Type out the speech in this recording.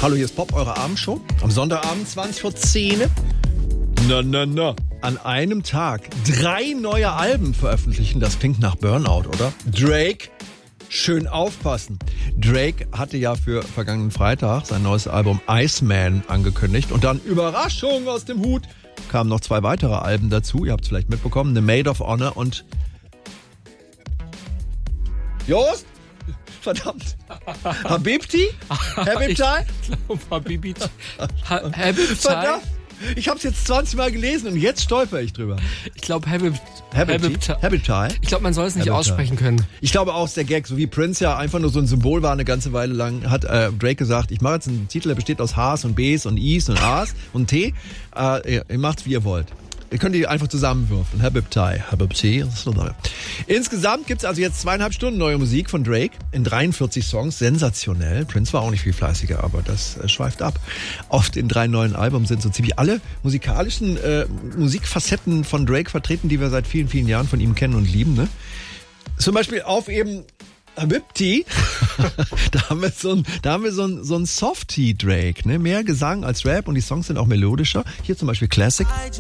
Hallo, hier ist Pop, eure Abendshow. Am Sonntagabend 20:10. Na. An einem Tag 3 neue Alben veröffentlichen. Das klingt nach Burnout, oder? Drake, schön aufpassen. Drake hatte ja für vergangenen Freitag sein neues Album Iceman angekündigt. Und dann, Überraschung aus dem Hut, kamen noch 2 weitere Alben dazu. Ihr habt es vielleicht mitbekommen. The Maid of Honor und... Jost? Verdammt. Habibti? Habibti? Habibti. Verdammt. Ich habe es jetzt 20 Mal gelesen und jetzt stolper ich drüber. Ich glaube Habibti. Ich glaube, man soll es nicht aussprechen können. Ich glaube auch, ist der Gag, so wie Prince ja einfach nur so ein Symbol war eine ganze Weile lang, hat Drake gesagt, ich mache jetzt einen Titel, der besteht aus Hs und Bs und Is und As und T. Ihr macht's, wie ihr wollt. Ihr könnt die einfach zusammenwürfeln. Habibti. Insgesamt gibt's also jetzt 2,5 Stunden neue Musik von Drake in 43 Songs. Sensationell. Prince war auch nicht viel fleißiger, aber das schweift ab. Auf den 3 neuen Alben sind so ziemlich alle musikalischen Musikfacetten von Drake vertreten, die wir seit vielen, vielen Jahren von ihm kennen und lieben. Ne? Zum Beispiel auf eben Habibti, da haben wir so ein Softie Drake, ne? Mehr Gesang als Rap und die Songs sind auch melodischer. Hier zum Beispiel Classic.